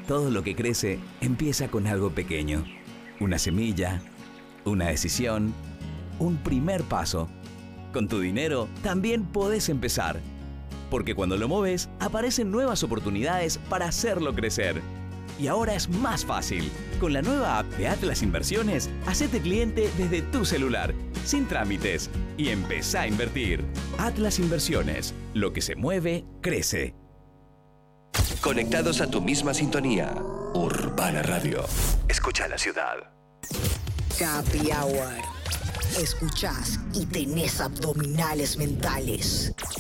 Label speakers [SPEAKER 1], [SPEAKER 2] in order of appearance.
[SPEAKER 1] Todo lo que crece empieza con algo pequeño. Una semilla, una decisión, un primer paso. Con tu dinero también podés empezar. Porque cuando lo moves, aparecen nuevas oportunidades para hacerlo crecer. Y ahora es más fácil. Con la nueva app de Atlas Inversiones, hacete cliente desde tu celular, sin trámites, y empezá a invertir. Atlas Inversiones. Lo que se mueve, crece.
[SPEAKER 2] Conectados a tu misma sintonía. Urbana Radio. Escucha la ciudad.
[SPEAKER 3] Happy Hour. Escuchás y tenés abdominales mentales.